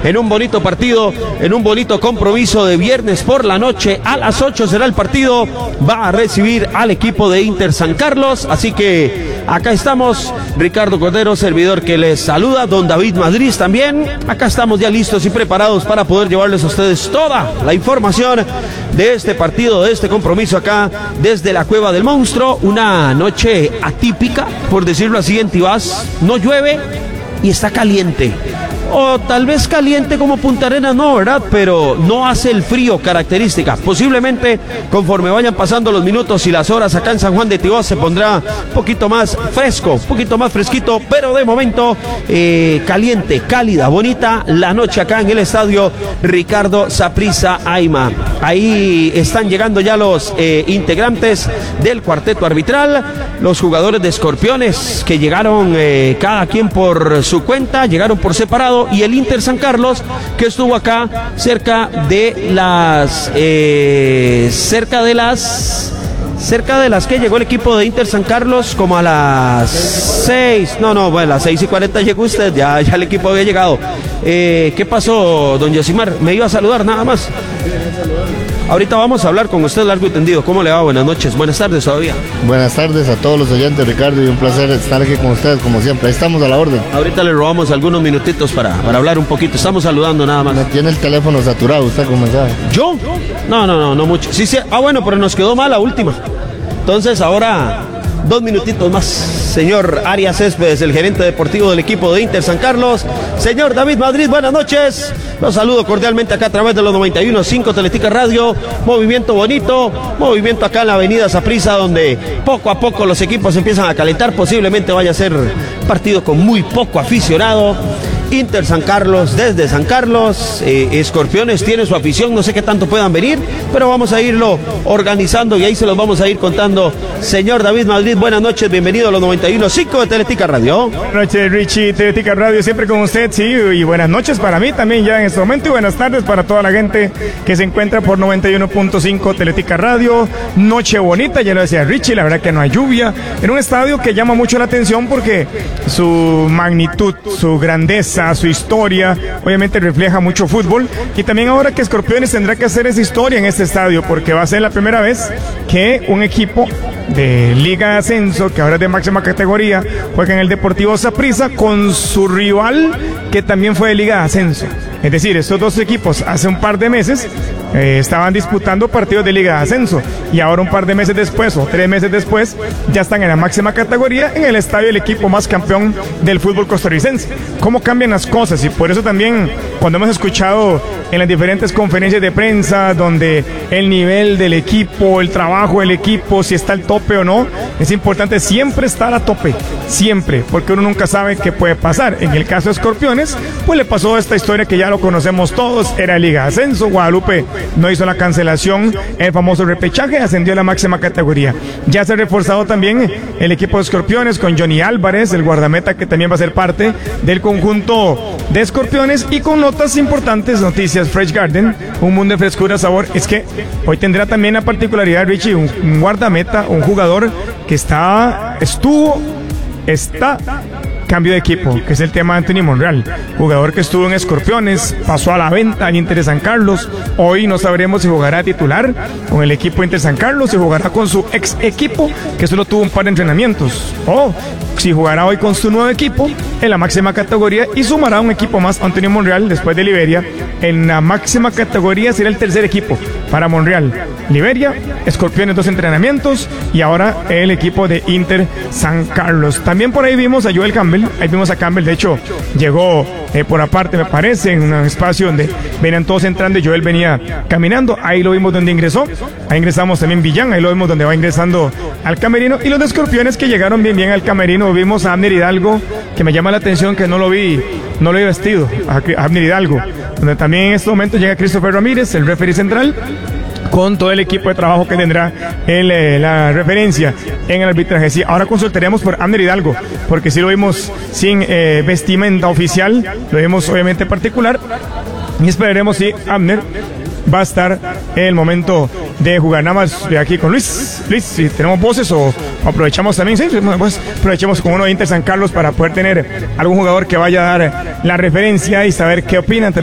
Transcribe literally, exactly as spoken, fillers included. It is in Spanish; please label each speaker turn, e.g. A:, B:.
A: en un bonito partido, en un bonito compromiso de viernes por la noche. A las ocho será el partido, va a recibir al equipo de Inter San Carlos, así que acá estamos, Ricardo Cordero, servidor que les saluda, don David Madrid también. Acá estamos ya listos y preparados para poder llevarles a ustedes toda la información de este partido, de este compromiso acá desde la Cueva del Monstruo. Una noche atípica, por decirlo así, en Tibás. No llueve y está caliente. O tal vez caliente como Punta Arenas, no, ¿verdad? Pero no hace el frío característica. Posiblemente conforme vayan pasando los minutos y las horas acá en San Juan de Tibás se pondrá un poquito más fresco, un poquito más fresquito, pero de momento eh, caliente, cálida, bonita la noche acá en el estadio Ricardo Saprissa Aima. Ahí están llegando ya los eh, integrantes del cuarteto arbitral, los jugadores de Escorpiones que llegaron eh, cada quien por su cuenta, llegaron por separado, y el Inter San Carlos que estuvo acá cerca de las eh, cerca de las cerca de las que llegó el equipo de Inter San Carlos como a las seis, no, no, bueno, a las seis y cuarenta llegó usted, ya, ya el equipo había llegado. Eh, ¿qué pasó, don Yosimar? Me iba a saludar nada más. Ahorita vamos a hablar con usted largo y tendido. ¿Cómo le va? Buenas noches, buenas tardes todavía.
B: Buenas tardes a todos los oyentes, Ricardo, y un placer estar aquí con ustedes como siempre. Ahí estamos a la orden.
A: Ahorita le robamos algunos minutitos para, para hablar un poquito. Estamos saludando nada más.
B: Me tiene el teléfono saturado, usted como sabe.
A: ¿Yo? No, no, no, no mucho. Sí, sí. Ah, bueno, pero nos quedó mal la última. Entonces ahora dos minutitos más. Señor Arias Céspedes, el gerente deportivo del equipo de Inter San Carlos. Señor David Madrid, buenas noches. Los saludo cordialmente acá a través de los noventa y uno punto cinco Teletica Radio. Movimiento bonito, movimiento acá en la avenida Saprissa, donde poco a poco los equipos empiezan a calentar. Posiblemente vaya a ser partido con muy poco aficionado. Inter San Carlos, desde San Carlos, eh, Escorpiones tiene su afición, no sé qué tanto puedan venir, pero vamos a irlo organizando y ahí se los vamos a ir contando. Señor David Madrid, buenas noches, bienvenido a los noventa y uno punto cinco de Teletica Radio.
C: Buenas noches, Richie, Teletica Radio, siempre con usted, sí, y buenas noches para mí también ya en este momento, y buenas tardes para toda la gente que se encuentra por noventa y uno punto cinco Teletica Radio. Noche bonita, ya lo decía Richie, la verdad que no hay lluvia, en un estadio que llama mucho la atención porque su magnitud, su grandeza, su historia, obviamente refleja mucho fútbol, y también ahora que Escorpiones tendrá que hacer esa historia en este estadio, porque va a ser la primera vez que un equipo de Liga de Ascenso, que ahora es de máxima categoría, juega en el Deportivo Saprissa con su rival, que también fue de Liga de Ascenso. Es decir, estos dos equipos hace un par de meses eh, estaban disputando partidos de Liga de Ascenso, y ahora un par de meses después o tres meses después ya están en la máxima categoría en el estadio del equipo más campeón del fútbol costarricense. ¿Cómo cambian las cosas? Y por eso también cuando hemos escuchado en las diferentes conferencias de prensa donde el nivel del equipo, el trabajo del equipo, si está al tope o no, es importante siempre estar a tope, siempre, porque uno nunca sabe qué puede pasar. En el caso de Escorpiones, pues le pasó esta historia que ya lo conocemos todos, era Liga de Ascenso, Guadalupe no hizo la cancelación, el famoso repechaje, ascendió a la máxima categoría. Ya se ha reforzado también el equipo de Escorpiones con Johnny Álvarez, el guardameta que también va a ser parte del conjunto de Escorpiones, y con notas importantes, noticias Fresh Garden, un mundo de frescura, sabor. Es que hoy tendrá también la particularidad, Richie, un, un guardameta, un jugador que está, estuvo, está cambio de equipo, que es el tema de Anthony Monreal, jugador que estuvo en Escorpiones, pasó a la venta al Inter de San Carlos. Hoy no sabremos si jugará titular con el equipo Inter San Carlos, si jugará con su ex equipo, que solo tuvo un par de entrenamientos, o si jugará hoy con su nuevo equipo en la máxima categoría y sumará un equipo más, Anthony Monreal, después de Liberia. En la máxima categoría será el tercer equipo para Monreal. Liberia, Escorpiones, dos entrenamientos, y ahora el equipo de Inter San Carlos. También por ahí vimos a Joel Campbell, ahí vimos a Campbell, de hecho llegó eh, por aparte, me parece, en un espacio donde venían todos entrando y Joel venía caminando, ahí lo vimos donde ingresó. Ahí ingresamos también Villán, ahí lo vimos donde va ingresando al camerino, y los de Escorpiones que llegaron bien bien al camerino. Vimos a Abner Hidalgo, que me llama la atención que no lo vi, no lo vi vestido, a Abner Hidalgo, donde también en este momento llega Christopher Ramírez, el referee central, con todo el equipo de trabajo que tendrá el, eh, la referencia en el arbitraje. Sí, ahora consultaríamos por Abner Hidalgo, porque si lo vimos sin eh, vestimenta oficial, lo vimos obviamente particular, y esperaremos si Abner va a estar en el momento de jugar. Nada más de aquí con Luis. Luis, si tenemos voces o aprovechamos también, sí, pues aprovechemos con uno de Inter San Carlos para poder tener algún jugador que vaya a dar la referencia y saber qué opinan.